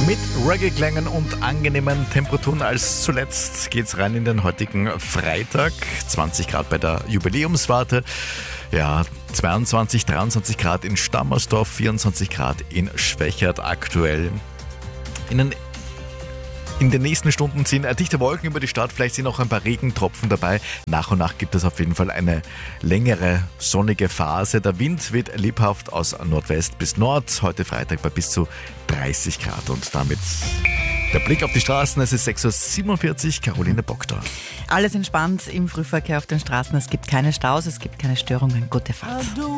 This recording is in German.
Mit Reggae-Klängen und angenehmen Temperaturen. Als zuletzt geht's rein in den heutigen Freitag. 20 Grad bei der Jubiläumswarte. Ja, 22, 23 Grad in Stammersdorf, 24 Grad in Schwächert aktuell. In den nächsten Stunden ziehen dichte Wolken über die Stadt, vielleicht sind auch ein paar Regentropfen dabei. Nach und nach gibt es auf jeden Fall eine längere sonnige Phase. Der Wind wird lebhaft aus Nordwest bis Nord, heute Freitag bei bis zu 30 Grad. Und damit der Blick auf die Straßen, es ist 6.47 Uhr, Caroline Bocktor. Alles entspannt im Frühverkehr auf den Straßen, es gibt keine Staus, es gibt keine Störungen. Gute Fahrt.